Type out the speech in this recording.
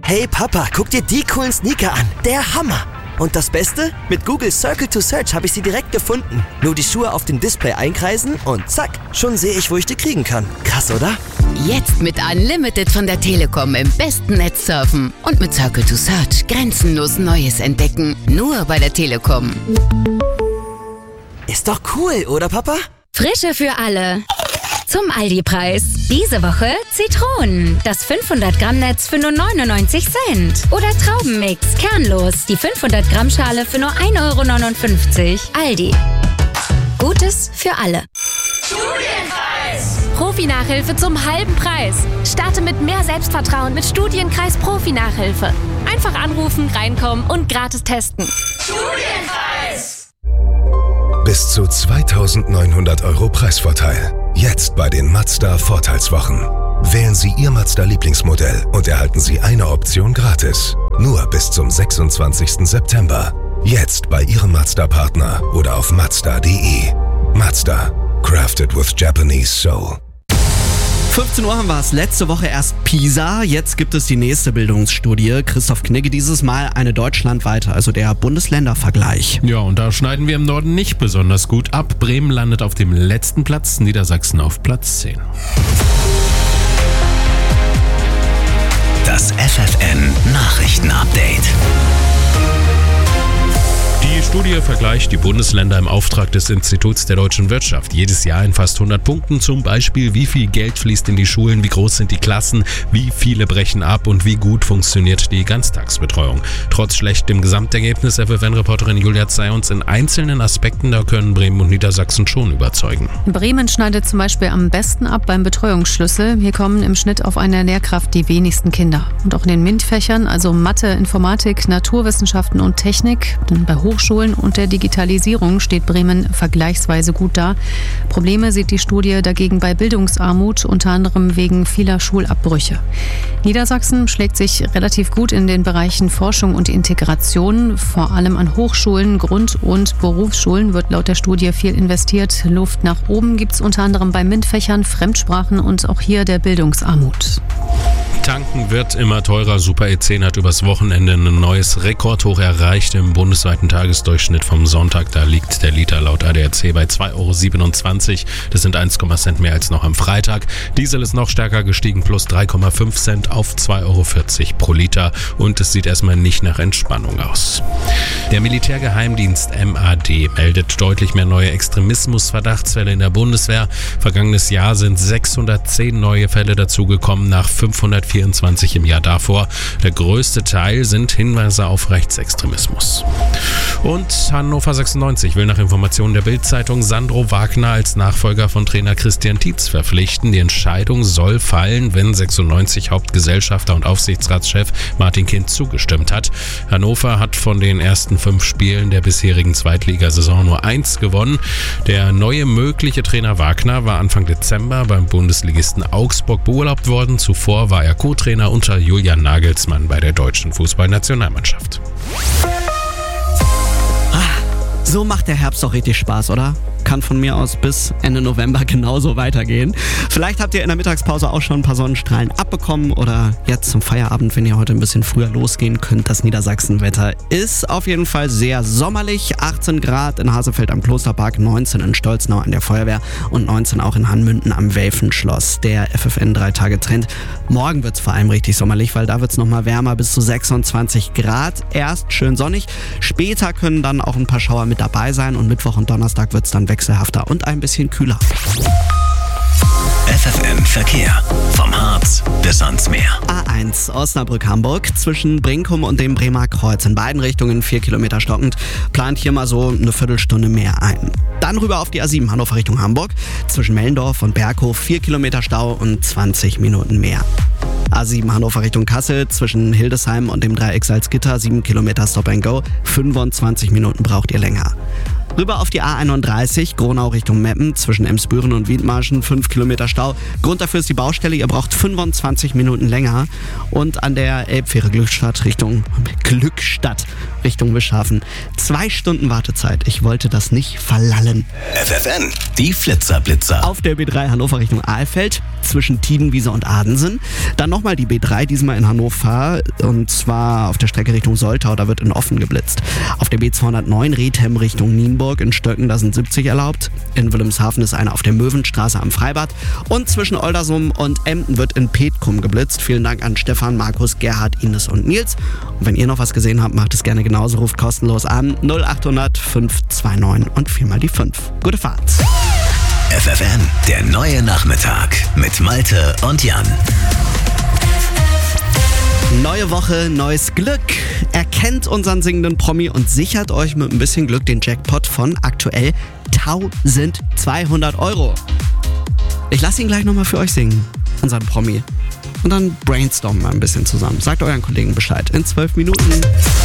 Hey Papa, guck dir die coolen Sneaker an. Der Hammer! Und das Beste? Mit Google Circle to Search habe ich sie direkt gefunden. Nur die Schuhe auf dem Display einkreisen und zack, schon sehe ich, wo ich die kriegen kann. Krass, oder? Jetzt mit Unlimited von der Telekom im besten Netz surfen. Und mit Circle to Search grenzenlos Neues entdecken. Nur bei der Telekom. Ist doch cool, oder Papa? Frische für alle. Zum Aldi-Preis. Diese Woche Zitronen. Das 500 Gramm Netz für nur 99 Cent. Oder Traubenmix, kernlos. Die 500 Gramm Schale für nur 1,59 €. Aldi. Gutes für alle. Studienkreis. Profi-Nachhilfe zum halben Preis. Starte mit mehr Selbstvertrauen mit Studienkreis Profi-Nachhilfe. Einfach anrufen, reinkommen und gratis testen. Studienkreis. Bis zu 2.900 € Preisvorteil. Jetzt bei den Mazda Vorteilswochen. Wählen Sie Ihr Mazda-Lieblingsmodell und erhalten Sie eine Option gratis. Nur bis zum 26. September. Jetzt bei Ihrem Mazda-Partner oder auf Mazda.de. Mazda. Crafted with Japanese Soul. 15 Uhr haben wir es. Letzte Woche erst PISA, jetzt gibt es die nächste Bildungsstudie. Christoph Knigge, dieses Mal eine deutschlandweite, also der Bundesländervergleich. Ja, und da schneiden wir im Norden nicht besonders gut ab. Bremen landet auf dem letzten Platz, Niedersachsen auf Platz 10. Das FFN Nachrichten-Update. Die Studie vergleicht die Bundesländer im Auftrag des Instituts der deutschen Wirtschaft. Jedes Jahr in fast 100 Punkten, zum Beispiel wie viel Geld fließt in die Schulen, wie groß sind die Klassen, wie viele brechen ab und wie gut funktioniert die Ganztagsbetreuung. Trotz schlechtem Gesamtergebnis, FFN-Reporterin Julia Zayons, in einzelnen Aspekten, da können Bremen und Niedersachsen schon überzeugen. Bremen schneidet zum Beispiel am besten ab beim Betreuungsschlüssel. Hier kommen im Schnitt auf eine Lehrkraft die wenigsten Kinder. Und auch in den MINT-Fächern, also Mathe, Informatik, Naturwissenschaften und Technik, bei Hochschulen und der Digitalisierung steht Bremen vergleichsweise gut da. Probleme sieht die Studie dagegen bei Bildungsarmut, unter anderem wegen vieler Schulabbrüche. Niedersachsen schlägt sich relativ gut in den Bereichen Forschung und Integration. Vor allem an Hochschulen, Grund- und Berufsschulen wird laut der Studie viel investiert. Luft nach oben gibt es unter anderem bei MINT-Fächern, Fremdsprachen und auch hier der Bildungsarmut. Tanken wird immer teurer. Super E10 hat übers Wochenende ein neues Rekordhoch erreicht im bundesweiten Tagesdurchschnitt vom Sonntag. Da liegt der Liter laut ADAC bei 2,27 €. Das sind 1,1 Cent mehr als noch am Freitag. Diesel ist noch stärker gestiegen, plus 3,5 Cent auf 2,40 € pro Liter. Und es sieht erstmal nicht nach Entspannung aus. Der Militärgeheimdienst MAD meldet deutlich mehr neue Extremismus-Verdachtsfälle in der Bundeswehr. Vergangenes Jahr sind 610 neue Fälle dazugekommen, nach 524 im Jahr davor. Der größte Teil sind Hinweise auf Rechtsextremismus. Und Hannover 96 will nach Informationen der Bild-Zeitung Sandro Wagner als Nachfolger von Trainer Christian Tietz verpflichten. Die Entscheidung soll fallen, wenn 96 Hauptgesellschafter und Aufsichtsratschef Martin Kind zugestimmt hat. Hannover hat von den ersten 5 Spielen der bisherigen Zweitligasaison nur 1 gewonnen. Der neue mögliche Trainer Wagner war Anfang Dezember beim Bundesligisten Augsburg beurlaubt worden. Zuvor war er Co-Trainer unter Julian Nagelsmann bei der deutschen Fußballnationalmannschaft. So macht der Herbst doch richtig Spaß, oder? Kann von mir aus bis Ende November genauso weitergehen. Vielleicht habt ihr in der Mittagspause auch schon ein paar Sonnenstrahlen abbekommen oder jetzt zum Feierabend, wenn ihr heute ein bisschen früher losgehen könnt. Das Niedersachsenwetter ist auf jeden Fall sehr sommerlich. 18 Grad in Hasefeld am Klosterpark, 19 in Stolznau an der Feuerwehr und 19 auch in Hanmünden am Welfenschloss. Der FFN 3-Tage-Trend. Morgen wird es vor allem richtig sommerlich, weil da wird es nochmal wärmer, bis zu 26 Grad. Erst schön sonnig, später können dann auch ein paar Schauer mit dabei sein und Mittwoch und Donnerstag wird es dann wechselhafter und ein bisschen kühler. FFN Verkehr. Vom Harz bis ans Meer. A1 Osnabrück-Hamburg zwischen Brinkum und dem Bremer Kreuz. In beiden Richtungen 4 Kilometer stockend. Plant hier mal so eine Viertelstunde mehr ein. Dann rüber auf die A7 Hannover Richtung Hamburg. Zwischen Mellendorf und Berghof 4 Kilometer Stau und 20 Minuten mehr. A7 Hannover Richtung Kassel zwischen Hildesheim und dem Dreieck Salzgitter 7 Kilometer Stop and Go. 25 Minuten braucht ihr länger. Rüber auf die A31, Gronau Richtung Meppen, zwischen Emsbüren und Wiedmarschen, 5 Kilometer Stau. Grund dafür ist die Baustelle, ihr braucht 25 Minuten länger. Und an der Elbfähre Glückstadt Richtung Wischhafen, 2 Stunden Wartezeit. Ich wollte das nicht verlallen. FFN, die Flitzer-Blitzer. Auf der B3 Hannover Richtung Ahlfeld, zwischen Tiedenwiese und Adensen. Dann nochmal die B3, diesmal in Hannover, und zwar auf der Strecke Richtung Soltau, da wird in Offen geblitzt. Auf der B209 Riedhem Richtung Nienburg, in Stöcken, da sind 70 erlaubt. In Wilhelmshaven ist einer auf der Möwenstraße am Freibad. Und zwischen Oldersum und Emden wird in Petkum geblitzt. Vielen Dank an Stefan, Markus, Gerhard, Ines und Nils. Und wenn ihr noch was gesehen habt, macht es gerne genauso, ruft kostenlos an 0800 529 und 4 mal die 5. Gute Fahrt. FFN, der neue Nachmittag mit Malte und Jan. Neue Woche, neues Glück. Erkennt unseren singenden Promi und sichert euch mit ein bisschen Glück den Jackpot von aktuell 1200 Euro. Ich lasse ihn gleich nochmal für euch singen, unseren Promi. Und dann brainstormen wir ein bisschen zusammen. Sagt euren Kollegen Bescheid. In 12 Minuten.